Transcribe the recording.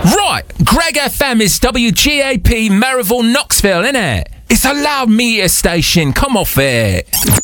Right, Greg FM is WGAP Maryville, Knoxville, innit? It's a loud media station, come off it.